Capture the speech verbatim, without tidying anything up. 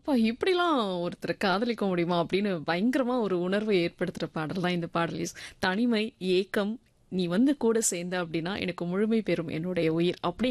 அப்பா இப்படிலாம் ஒருத்தர காதலிக்க முடியுமா? அப்படின்னு பயங்கரமா ஒரு உணர்வை ஏற்படுத்துற பாடல் தான் இந்த பாடல். எஸ். தனிமை, ஏக்கம், நீ வந்து கூட சேர்ந்த அப்படின்னா எனக்கு முழுமை பெறும் என்னுடைய உயிர். அப்படி